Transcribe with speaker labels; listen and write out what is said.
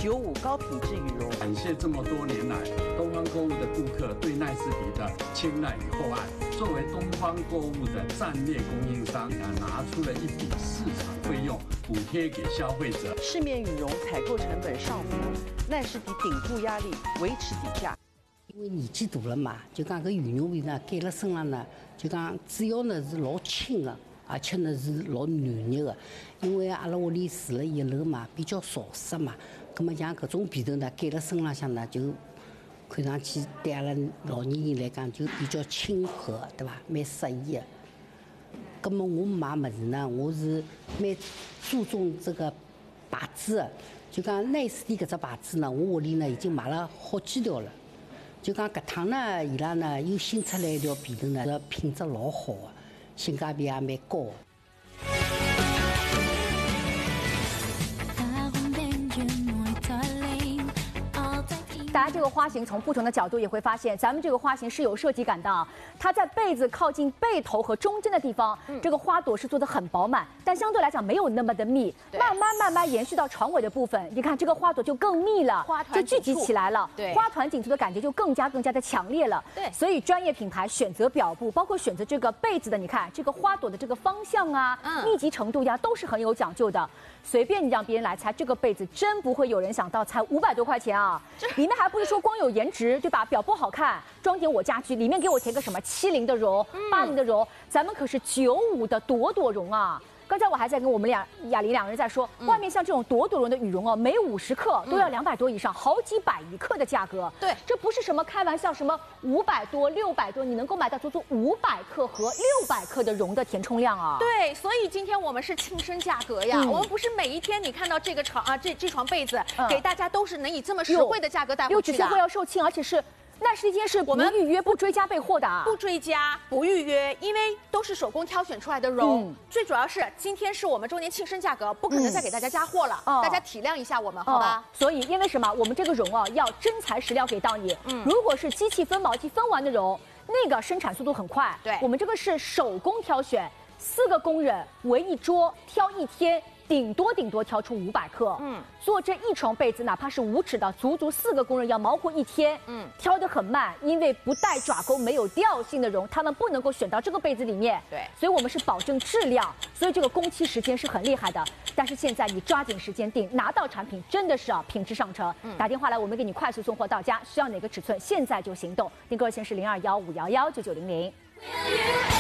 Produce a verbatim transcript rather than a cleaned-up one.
Speaker 1: 九五高品质羽绒。
Speaker 2: 感谢这么多年来东方购物的顾客对奈斯迪的青睐与厚爱。作为东方购物的战略供应商，啊，拿出了一笔市场费用补贴给消费者。
Speaker 1: 市面羽绒采购成本上浮，奈斯迪顶住压力，维持底价。
Speaker 3: 因为年纪大了嘛，就讲搿羽绒被呢盖了身上呢，就讲主要呢是老轻的，而且呢是老暖热的。因为阿拉屋里住了一楼嘛，比较潮湿嘛，葛么像搿种被头呢盖了身浪向呢，就看上去对阿拉老年人来讲就比较亲和，对伐？蛮适宜的。葛么我买物事呢，我是蛮注重这个牌子的，就讲奈斯迪搿只牌子呢，我屋里呢已经买了好几条了。就讲搿趟呢，伊拉呢又新出来一条被头呢，品质老好的，性价比也蛮高的。
Speaker 4: 大家这个花型从不同的角度也会发现，咱们这个花型是有设计感的啊。它在被子靠近背头和中间的地方，嗯、这个花朵是做的很饱满，但相对来讲没有那么的密。慢慢慢慢延续到床尾的部分，你看这个花朵就更密了，就聚集起来了。对，花团锦簇的感觉就更加更加的强烈了。对，所以专业品牌选择表布，包括选择这个被子的，你看这个花朵的这个方向啊、嗯、密集程度呀，都是很有讲究的。随便你让别人来猜，这个被子真不会有人想到才五百多块钱啊！里面还不是说光有颜值，对吧？表布好看，装点我家居，里面给我填个什么七零的绒、八零的绒，咱们可是九五的朵朵绒啊！刚才我还在跟我们俩雅玲两个人在说，嗯、外面像这种朵朵绒的羽绒哦，每五十克都要两百多以上，好几百一克的价格。对，这不是什么开玩笑，什么五百多、六百多，你能够买到足足五百克和六百克的绒的填充量啊。
Speaker 5: 对，所以今天我们是庆生价格呀，嗯、我们不是每一天你看到这个床啊，这这床被子、嗯、给大家都是能以这么实惠的价格带回去的，
Speaker 4: 又只限会要售罄，而且是。那是一件事，我们预约不追加备货的、啊，
Speaker 5: 不追加不预约，因为都是手工挑选出来的绒。嗯、最主要是今天是我们周年庆生价格，不可能再给大家加货了，嗯、大家体谅一下我们，好吧？
Speaker 4: 哦、所以因为什么？我们这个绒啊，要真材实料给到你。嗯，如果是机器分毛机分完的绒，那个生产速度很快。对，我们这个是手工挑选，四个工人围一桌挑一天。顶多顶多挑出五百克，嗯，做这一床被子，哪怕是五尺的，足足四个工人要忙活一天，嗯，挑得很慢，因为不带爪钩、没有调性的绒，他们不能够选到这个被子里面，对，所以我们是保证质量，所以这个工期时间是很厉害的。但是现在你抓紧时间订，拿到产品真的是啊品质上乘。嗯，打电话来，我们给你快速送货到家，需要哪个尺寸，现在就行动，订购热线是零二幺五幺幺九九零零。